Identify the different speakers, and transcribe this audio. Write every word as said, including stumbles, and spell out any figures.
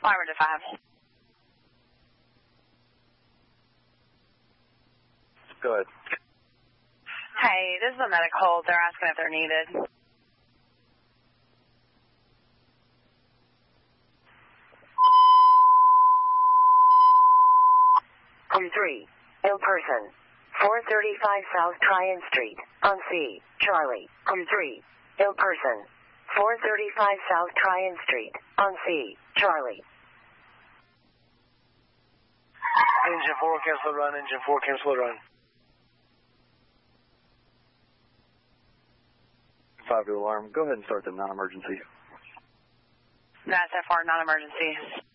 Speaker 1: Armor to five.
Speaker 2: Go ahead.
Speaker 1: Hey, this is a medic hold. They're asking if they're needed.
Speaker 3: Code three, ill person. four thirty-five South Tryon Street, on C, Charlie. Code three, ill person. four thirty-five South Tryon Street, on C, Charlie.
Speaker 2: Engine four, cancel the run. Engine four, cancel the run. five to alarm. Go ahead and start the non-emergency.
Speaker 1: That's F R, non-emergency.